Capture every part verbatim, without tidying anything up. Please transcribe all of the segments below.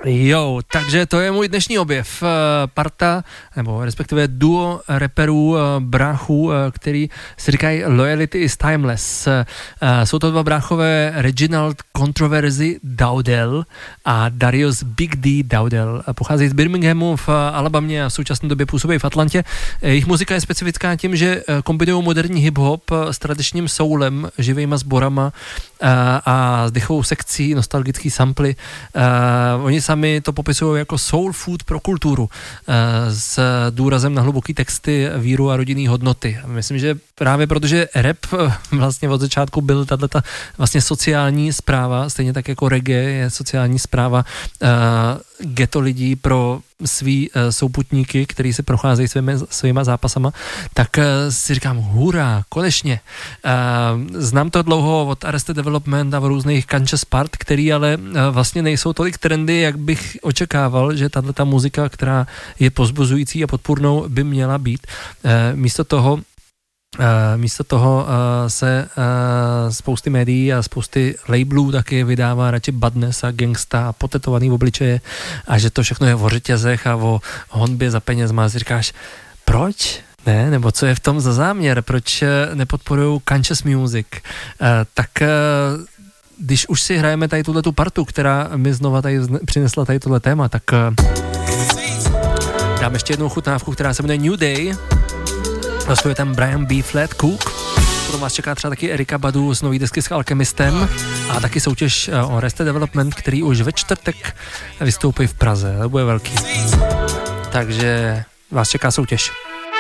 Jo, takže to je můj dnešní objev. Parta, nebo respektive duo reperů, bráchů, který si říkají Loyalty is Timeless. Jsou to dva bráchové, Reginald Controversy Dowdell a Darius Big D Dowdell. Pocházejí z Birminghamu v Alabamě a v současné době působí v Atlantě. Jejich muzika je specifická tím, že kombinují moderní hip-hop s tradičním soulem, živejma sborama a, a s dechovou sekcí, nostalgický samply. Oni sami to popisují jako soul food pro kulturu s důrazem na hluboký texty, víru a rodinný hodnoty. Myslím, že právě protože rap vlastně od začátku byl tato vlastně sociální zpráva, stejně tak jako reggae je sociální zpráva ghetto lidí pro svý uh, souputníky, který se procházejí svými, svýma zápasama, tak uh, si říkám, hurá, konečně. Uh, znám to dlouho od Arrested Development a v různých Conscious Part, který ale uh, vlastně nejsou tolik trendy, jak bych očekával, že tato muzika, která je pozbuzující a podpůrnou, by měla být. Uh, místo toho Uh, místo toho uh, se uh, spousty médií a spousty labelů taky vydává radši badness a gangsta a potetovaný v obličeje a že to všechno je o řetězech a o honbě za penězma a si říkáš, proč? Ne, nebo co je v tom za záměr? Proč nepodporují conscious music? Uh, tak uh, když už si hrajeme tady tuhletu partu, která mi znova tady přinesla tady tohle téma, tak uh, dám ještě jednou chutnávku, která se jmenuje New Day. Vlastně je tam Brian B. Flat Cook, potom vás čeká třeba taky Erika Badu z nový desky s Alchemistem a taky soutěž o Arrested Development, který už ve čtvrtek vystoupí v Praze, to bude velký. Takže vás čeká soutěž.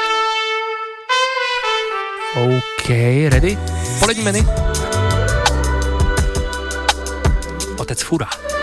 OK, ready? Poleďme mi. Otec Fura.